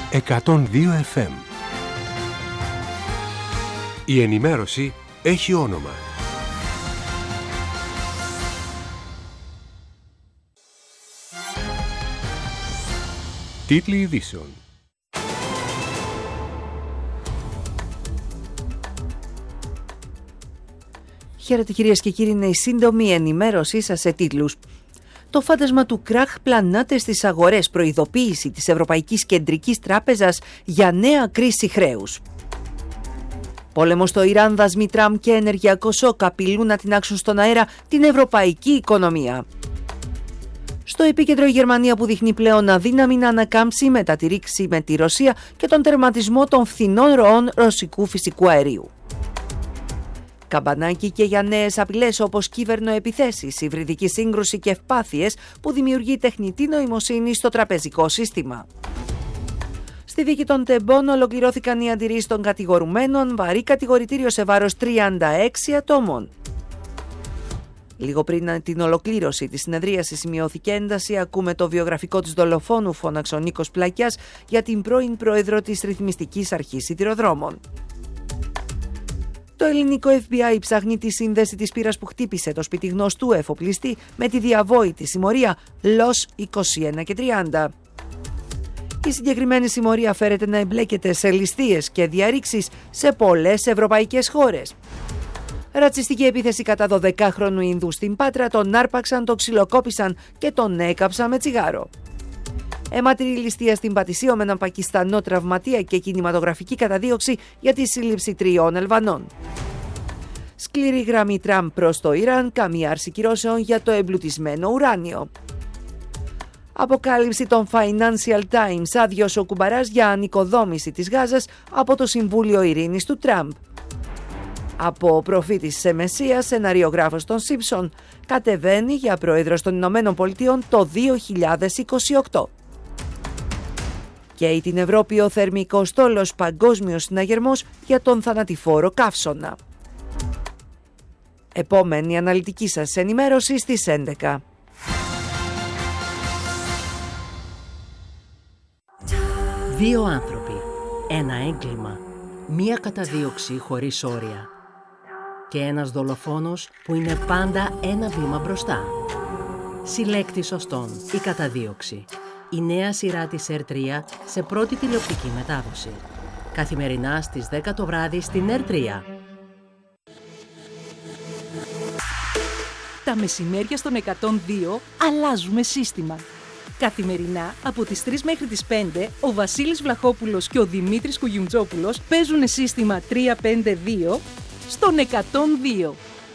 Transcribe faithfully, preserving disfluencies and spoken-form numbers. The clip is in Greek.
εκατόν δύο εφ εμ. Η ενημέρωση έχει όνομα. Τίτλοι ειδήσεων. Χαίρετε κυρίες και κύριοι, είναι η σύντομη ενημέρωσή σας σε τίτλους. Το φάντασμα του κράχ πλανάται στις αγορές, προειδοποίηση της Ευρωπαϊκής Κεντρικής Τράπεζας για νέα κρίση χρέους. Πόλεμο στο Ιράν, δασμοί Τραμπ και ενεργειακό σοκ απειλούν να τινάξουν στον αέρα την ευρωπαϊκή οικονομία. Στο επίκεντρο η Γερμανία που δείχνει πλέον αδύναμη να ανακάμψει μετά τη ρήξη με τη Ρωσία και τον τερματισμό των φθηνών ροών ρωσικού φυσικού αερίου. Καμπανάκι και για νέες απειλές όπως κύβερνοεπιθέσεις, υβριδική σύγκρουση και ευπάθειες που δημιουργεί τεχνητή νοημοσύνη στο τραπεζικό σύστημα. Στη δίκη των τεμπών ολοκληρώθηκαν οι αντιρρήσεις των κατηγορουμένων, βαρύ κατηγορητήριο σε βάρος τριάντα έξι ατόμων. Λίγο πριν την ολοκλήρωση της συνεδρίασης σημειώθηκε ένταση. Ακούμε το βιογραφικό της δολοφόνου, φώναξε ο Νίκος Πλακιάς για την πρώην πρόεδρο της Ρυθμιστικής Αρχής Σιδηροδρόμων. Το ελληνικό εφ μπι άι ψάχνει τη σύνδεση της πύρας που χτύπησε το σπίτι γνωστού εφοπλιστή με τη διαβόητη συμμορία Λος είκοσι ένα και τριάντα. Η συγκεκριμένη συμμορία φέρεται να εμπλέκεται σε ληστείες και διαρρήξεις σε πολλές ευρωπαϊκές χώρες. Ρατσιστική επίθεση κατά δωδεκάχρονου Ινδού στην Πάτρα, τον άρπαξαν, τον ξυλοκόπησαν και τον έκαψαν με τσιγάρο. Αιματηρή ληστεία στην Πατησίο με έναν Πακιστανό τραυματία και κινηματογραφική καταδίωξη για τη σύλληψη τριών Ελβανών. Σκληρή γραμμή Τραμπ προς το Ιράν, καμία άρση κυρώσεων για το εμπλουτισμένο ουράνιο. Αποκάλυψη των Financial Times, άδειος ο κουμπαράς για ανοικοδόμηση της Γάζας από το Συμβούλιο Ειρήνης του Τραμπ. Από προφήτης σε Μεσσία, σεναριογράφος των Σίμπσον, κατεβαίνει για πρόεδρος των Ηνωμένων Πολιτειών το δύο χιλιάδες είκοσι οκτώ. Καίει την Ευρώπη ο θερμικός στόλος, παγκόσμιος συναγερμός για τον θανατηφόρο καύσωνα. Επόμενη αναλυτική σας ενημέρωση στις έντεκα. Δύο άνθρωποι, ένα έγκλημα, μία καταδίωξη χωρίς όρια και ένας δολοφόνος που είναι πάντα ένα βήμα μπροστά. Συλλέκτη σωστών, η καταδίωξη. Η νέα σειρά της Ερ τρία σε πρώτη τηλεοπτική μετάδοση. Καθημερινά στις δέκα το βράδυ στην Ερ τρία. Τα μεσημέρια στον εκατόν δύο αλλάζουμε σύστημα. Καθημερινά από τις τρεις μέχρι τις πέντε ο Βασίλης Βλαχόπουλος και ο Δημήτρης Κουγιουμτζόπουλος παίζουν σύστημα τρία πέντε δύο στον εκατόν δύο.